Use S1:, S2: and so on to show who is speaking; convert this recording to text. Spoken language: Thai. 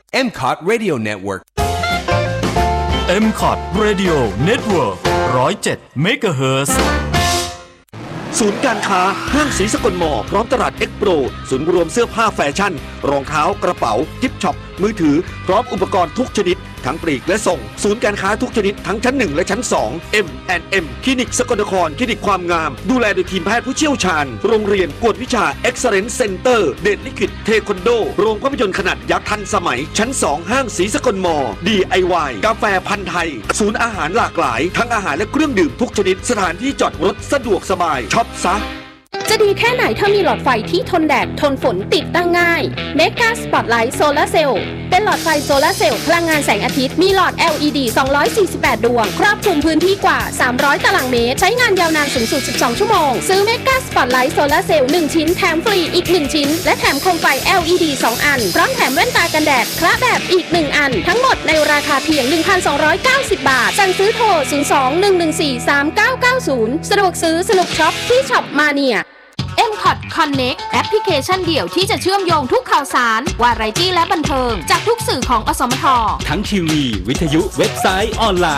S1: MCOT Radio Network
S2: MCOT Radio Network 107 MHz
S3: ศูนย์การค้าห้างศรีสกลมอพร้อมตลาดเอ็กโปรศูนย์รวมเสื้อผ้าแฟชั่นรองเท้ากระเป๋ากิฟต์ช็อปมือถือพร้อมอุปกรณ์ทุกชนิดทั้งปลีกและส่งศูนย์การค้าทุกชนิดทั้งชั้น1และชั้น2 M&M คลินิกสกลนครคลินิกความงามดูแลโดยทีมแพทย์ผู้เชี่ยวชาญโรงเรียนกวดวิชา Excellence Center เดชลิขิตเทควันโดโรงภาพยนตร์ขนาดยักษ์ทันสมัยชั้น2ห้างศรีสกลมอ DIY กาแฟพันธุ์ไทยศูนย์อาหารหลากหลายทั้งอาหารและเครื่องดื่มทุกชนิดสถานที่จอดรถสะดวกสบายช็อปซะ
S4: จะดีแค่ไหนถ้ามีหลอดไฟที่ทนแดดทนฝนติดตั้งง่าย Mega Spotlight Solar Cell เป็นหลอดไฟโซลาร์เซลล์พลังงานแสงอาทิตย์มีหลอด LED 248 ดวงครอบคลุมพื้นที่กว่า300ตารางเมตรใช้งานยาวนานสูงสุด12ชั่วโมงซื้อ Mega Spotlight Solar Cell 1 ชิ้นแถมฟรีอีก1ชิ้นและแถมโคมไฟ LED 2 อันพร้อมแถมแว่นตากันแดดคละแบบอีก1อันทั้งหมดในราคาเพียง 1,290 บาทสั่งซื้อโทร 02-114-3990 สะดวกซื้อสนุกช็อปที่ช็อปมาเนียMCOT Connect แอปพลิเคชันเดี่ยวที่จะเชื่อมโยงทุกข่าวสารวาไรตี้และบันเทิงจากทุกสื่อของอสมท
S5: ทั้งทีวีวิทยุเว็บไซต์ออนไล